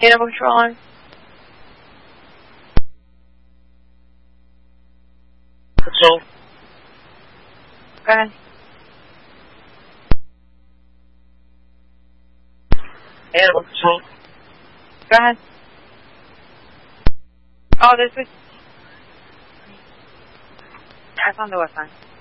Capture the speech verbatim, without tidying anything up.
Animal control on. Control. Go ahead. Animal control. Go ahead. Oh, this is... I found the Wi-Fi.